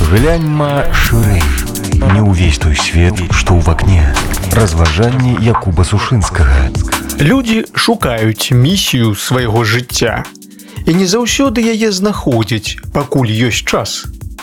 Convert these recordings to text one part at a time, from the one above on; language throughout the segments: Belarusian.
Гляньма шырэй. Не ўвесь той свет, што ў вакне. Разважанні Якуба Сушынскага. Людзі шукаюць місію свайго жыцця і не заўсёды яе знаходзяць, пакуль ёсць час.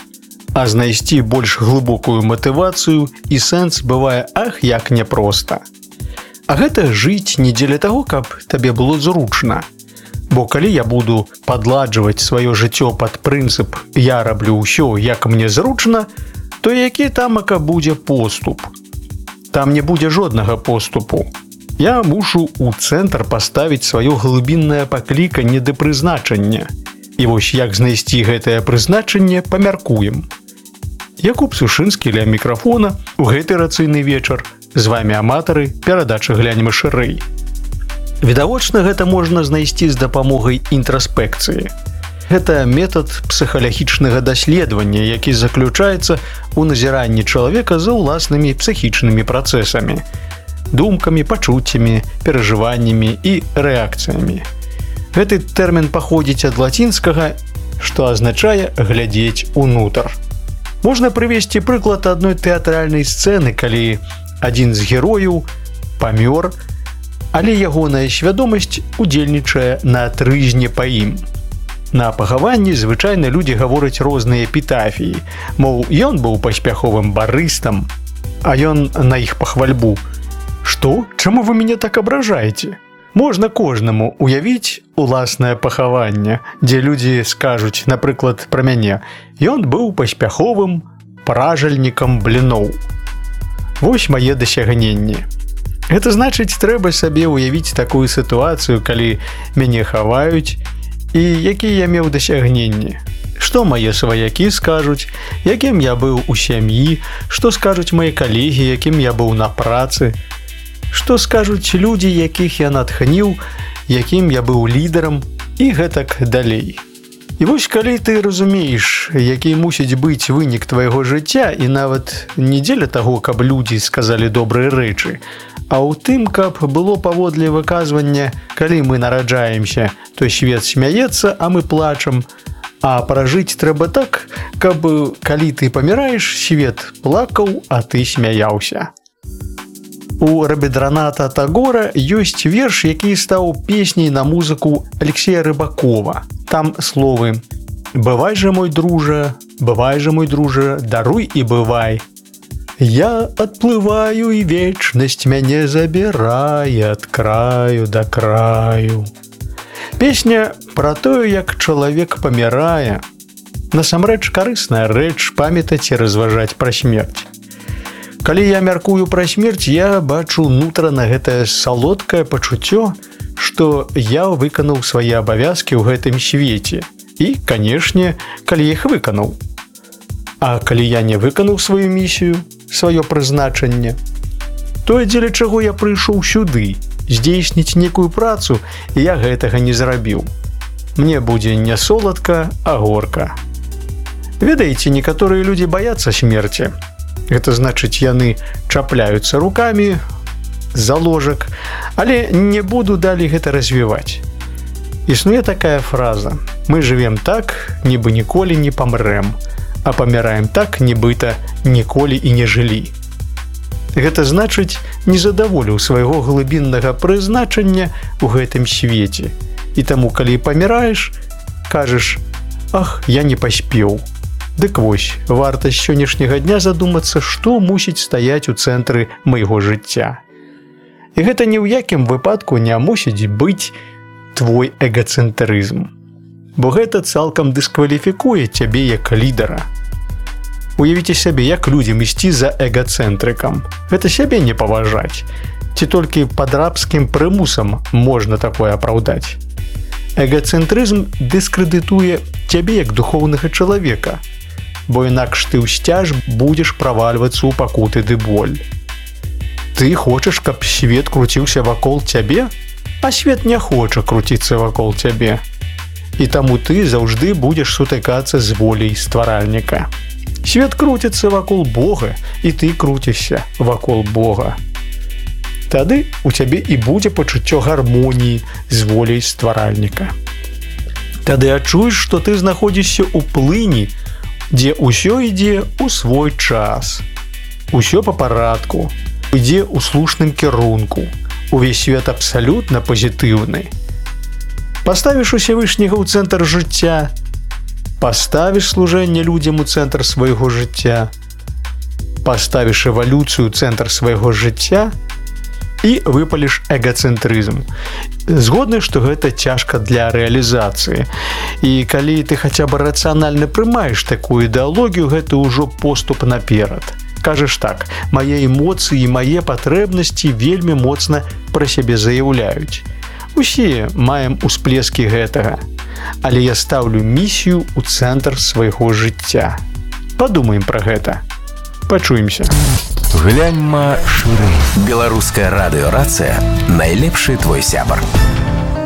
А знайсці больш глыбокую матывацыю і сэнс бывае як няпроста. А гэта жыць не дзеля таго, каб табе было зручна. Бо калі я буду падладжваць сваё жыццё пад прынцып «я раблю ўсё, як мне зручна», то які тамака будзе поступ? Там не будзе жоднага поступу. Я мушу ў цэнтр паставіць сваё глыбіннае пакліканне да прызначання. І вось як знайсці гэтае прызначанне, памяркуем. Якуб Сушынскі ля мікрафона у гэты рацыйны вечар. З вамі аматары перадачы «Гляньма шырэй». Відавочна, гэта можна знайсці з дапамогай інтраспекцыі. Гэта метад псіхалагічнага даследавання, які заключаецца ў назіранні чалавека за ўласнымі псіхічнымі працэсамі, думкамі, пачуццямі, перажываннямі і рэакцыямі. Гэты тэрмін паходзіць ад лацінскага, што азначае «глядзець унутр». Можна прывесці прыклад адной тэатральнай сцэны, калі адзін з герояў памёр, але ягоная свядомасць удзельнічае на трызне па ім. На пахаванні звычайна людзі гавораць розныя эпітафіі, мол, ён быў паспяховым барыстам, а ён на іх пахвальбу. Што? Чаму вы мяне так абражаеце? Можна кожнаму уявіць уласнае пахаванне, дзе людзі скажуць, напрыклад, пра мяне: ён быў паспяховым пражальнікам бліноў. Вось мае дасягненні. Гэта значыць, трэба сабе ўявіць такую сітуацыю, калі мяне хаваюць, і якія я меў дасягненні. Што мае сваякі скажуць, якім я быў у сям'і, што скажуць мае калегі, якім я быў на працы, што скажуць людзі, якіх я натхніў, якім я быў лідарам і гэтак далей. І вось калі ты разумееш, які мусіць быць вынік твайго жыцця, і нават не дзеля таго, каб людзі сказалі добрыя рэчы, а ў тым, каб было паводле выказвання, калі мы нараджаемся, то свет смяецца, а мы плачам, а пражыць трэба так, каб калі ты паміраеш, свет плакаў, а ты смяяўся. У Рабіндраната Тагора ёсць верш, які стаў песняй на музыку Алексея Рыбакова. Там словы: «Бывай же, мой друже, даруй і бывай. Я адплываю, і вечнасць мяне забірае ад краю да краю». Песня пра тое, як чалавек памірае. Насамрэч карысная рэч памятаць і разважаць пра смерць. Калі я мяркую пра смерць, я бачу нутрана гэтае салодкае пачуццё, што я выканаў свае абавязкі ў гэтым свеце. І, канешне, калі іх выканаў. А калі я не выканаў сваю місію, сваё прызначанне, тое, дзеля чаго я прыйшоў сюды, здзейсніць некую працу, і я гэтага не зрабіў. Мне будзе не соладка, а горка. Ведаеце, некаторыя людзі баяцца смерці. Гэта значыць, яны чапляюцца рукамі за ложак, але не буду далей гэта развіваць. Існуе такая фраза: «Мы жывем так, нібы ніколі не памрэм, а паміраем так, нібыта ніколі і не жылі». Гэта значыць, не задаволіў свайго глыбіннага прызначання ў гэтым свеце. І таму, калі паміраеш, кажаш: «Ах, я не паспеў». Дык вось, варта з сённяшняга дня задумацца, што мусіць стаяць у цэнтры майго жыцця. І гэта ні ў якім выпадку не мусіць быць твой эгацэнтрызм. Бо гэта цалкам дыскваліфікуе цябе як лідара. Уявіце сябе, як людзям ісці за эгацэнтрыкам. Гэта сябе не паважаць. Ці толькі пад рабскім прымусам можна такое апраўдаць. Эгацэнтрызм дыскрэдытуе цябе як духоўнага чалавека, бо інакш ты ўсцяж будзеш правальвацца ў пакуты ды боль. Ты хочаш, каб свет круціўся вакол цябе, а свет не хоча круціцца вакол цябе. І таму ты заўжды будзеш сутыкацца з воляй стваральніка. Свет круціцца вакол Бога, і ты круцішся вакол Бога. Тады у цябе і будзе пачуццё гармоніі з воляй стваральніка. Тады адчуеш, што ты знаходзішся ў плыні дзе ўсё ідзе ў свой час. Усё па парадку, ідзе ў слушным кірунку. Увесь свет абсалютна пазітыўны. Паставіш Усевышняга ў цэнтр жыцця, паставіш служэнне людзям у цэнтр свайго жыцця, паставіш эвалюцыю ў цэнтр свайго жыцця і выпаліш эгацэнтрызм. Згодны, што гэта цяжка для рэалізацыі. І калі ты хаця б рацыянальна прымаеш такую ідэалогію, гэта ўжо поступ наперад. Кажаш так, мае эмоцыі і мае патрэбнасці вельмі моцна пра сябе заяўляюць. Усе маем усплескі гэтага, але я стаўлю місію ў цэнтр свайго жыцця. Падумаем пра гэта. Пачуемся. Гляньма шырэй. Беларуская радыёрацыя — найлепшы твой сябар.